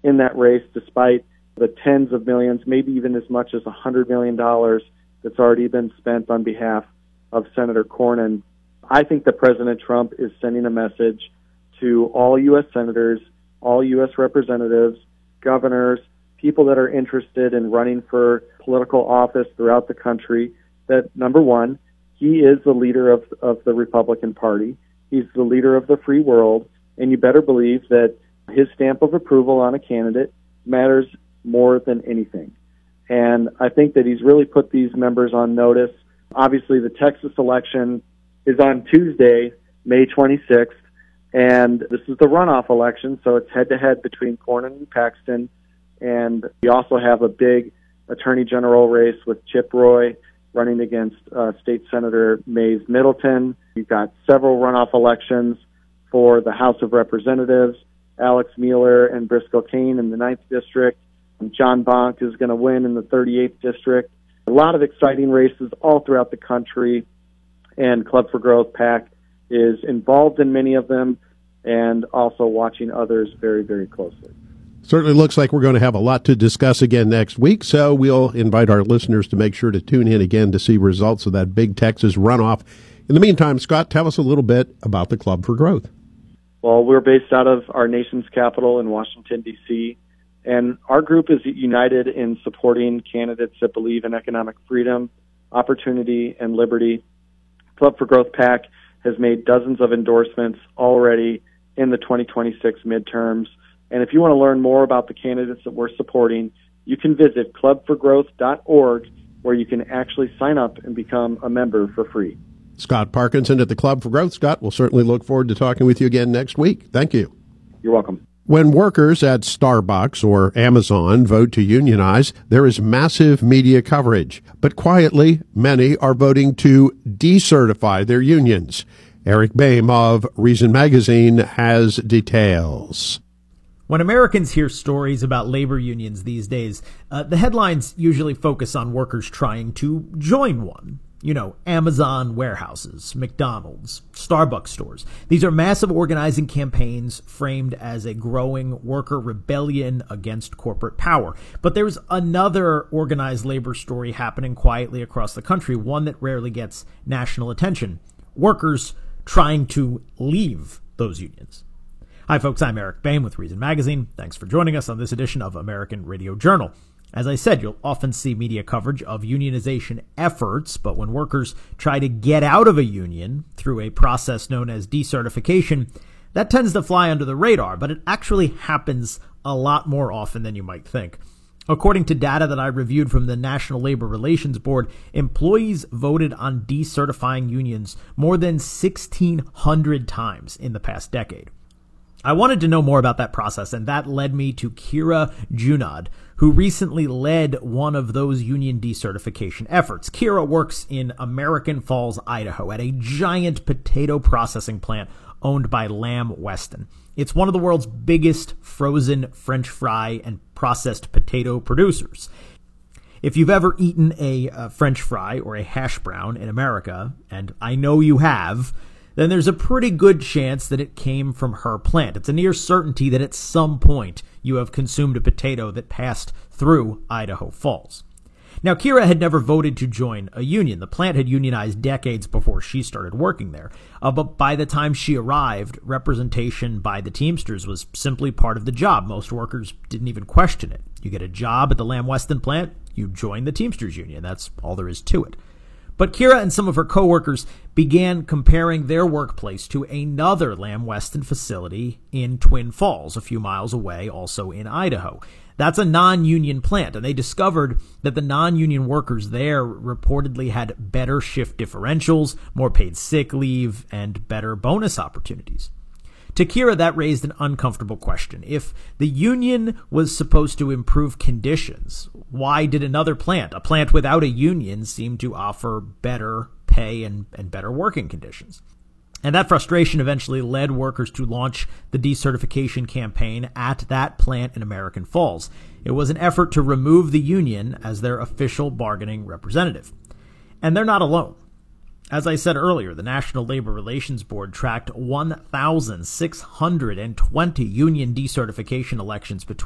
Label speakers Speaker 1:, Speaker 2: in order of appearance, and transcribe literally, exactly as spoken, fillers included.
Speaker 1: in that race despite the tens of millions, maybe even as much as one hundred million dollars that's already been spent on behalf of Senator Cornyn. I think that President Trump is sending a message to all U S senators, all U S representatives, governors, people that are interested in running for political office throughout the country, that, number one, he is the leader of, of the Republican Party. He's the leader of the free world, and you better believe that his stamp of approval on a candidate matters more than anything. And I think that he's really put these members on notice. Obviously, the Texas election is on Tuesday, May twenty-sixth, and this is the runoff election, so it's head-to-head between Cornyn and Paxton. And we also have a big attorney general race with Chip Roy running against uh, State Senator Mays Middleton. You've got several runoff elections for the House of Representatives, Alex Mueller and Briscoe Cain in the ninth District. And John Bonk is going to win in the thirty-eighth District. A lot of exciting races all throughout the country, and Club for Growth PAC is involved in many of them and also watching others very, very closely.
Speaker 2: Certainly looks like we're going to have a lot to discuss again next week, so we'll invite our listeners to make sure to tune in again to see results of that big Texas runoff. In the meantime, Scott, tell us a little bit about the Club for Growth.
Speaker 1: Well, we're based out of our nation's capital in Washington, D C, and our group is united in supporting candidates that believe in economic freedom, opportunity, and liberty. Club for Growth PAC has made dozens of endorsements already in the twenty twenty-six midterms. And if you want to learn more about the candidates that we're supporting, you can visit club for growth dot org, where you can actually sign up and become a member for free.
Speaker 2: Scott Parkinson at the Club for Growth. Scott, we'll certainly look forward to talking with you again next week. Thank you.
Speaker 1: You're welcome.
Speaker 2: When workers at Starbucks or Amazon vote to unionize, there is massive media coverage. But quietly, many are voting to decertify their unions. Eric Boehm of Reason Magazine has details.
Speaker 3: When Americans hear stories about labor unions these days, uh, the headlines usually focus on workers trying to join one. You know, Amazon warehouses, McDonald's, Starbucks stores. These are massive organizing campaigns framed as a growing worker rebellion against corporate power. But there's another organized labor story happening quietly across the country, one that rarely gets national attention. Workers trying to leave those unions. Hi, folks. I'm Eric Boehm with Reason Magazine. Thanks for joining us on this edition of American Radio Journal. As I said, you'll often see media coverage of unionization efforts, but when workers try to get out of a union through a process known as decertification, that tends to fly under the radar, but it actually happens a lot more often than you might think. According to data that I reviewed from the National Labor Relations Board, employees voted on decertifying unions more than sixteen hundred times in the past decade. I wanted to know more about that process, and that led me to Kira Junod, who recently led one of those union decertification efforts. Kira works in American Falls, Idaho, at a giant potato processing plant owned by Lamb Weston. It's one of the world's biggest frozen French fry and processed potato producers. If you've ever eaten a, a French fry or a hash brown in America, and I know you have, then there's a pretty good chance that it came from her plant. It's a near certainty that at some point you have consumed a potato that passed through Idaho Falls. Now, Kira had never voted to join a union. The plant had unionized decades before she started working there. Uh, but by the time she arrived, representation by the Teamsters was simply part of the job. Most workers didn't even question it. You get a job at the Lamb Weston plant, you join the Teamsters union. That's all there is to it. But Kira and some of her coworkers began comparing their workplace to another Lamb Weston facility in Twin Falls, a few miles away, also in Idaho. That's a non-union plant, and they discovered that the non-union workers there reportedly had better shift differentials, more paid sick leave, and better bonus opportunities. To Kira, that raised an uncomfortable question. If the union was supposed to improve conditions, why did another plant, a plant without a union, seem to offer better pay and, and better working conditions? And that frustration eventually led workers to launch the decertification campaign at that plant in American Falls. It was an effort to remove the union as their official bargaining representative. And they're not alone. As I said earlier, the National Labor Relations Board tracked one thousand six hundred twenty union decertification elections between